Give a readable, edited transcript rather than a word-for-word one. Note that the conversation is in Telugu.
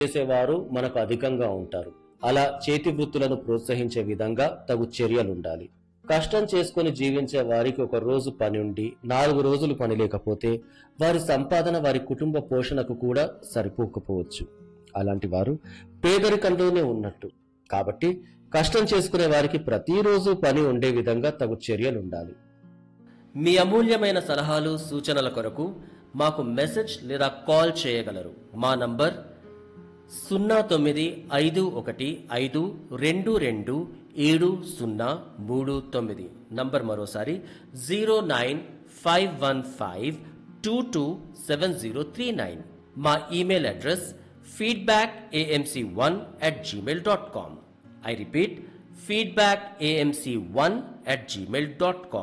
చేసేవారు మనకు అధికంగా ఉంటారు. అలా చేతి వృత్తులను ప్రోత్సహించే విధంగా తగు చర్యలుండాలి. కష్టం చేసుకొని జీవించే వారికి ఒక రోజు పని ఉండి 4 రోజులు పని లేకపోతే వారి సంపాదన వారి కుటుంబ పోషణకు కూడా సరిపోకపోవచ్చు. అలాంటి వారు పేదరికంలోనే ఉన్నట్టు. కాబట్టి కష్టం చేసుకునే వారికి ప్రతిరోజు పని ఉండే విధంగా తగు చర్యలుండాలి. మీ అమూల్యమైన సలహాలు సూచనల కొరకు మాకు మెసేజ్ లేదా కాల్ చేయగలరు. మా నంబర్ 0951522739. నంబర్ మరోసారి 09515227039. మా email address feedbackamc1@gmail.com. I repeat, feedbackamc1@gmail.com.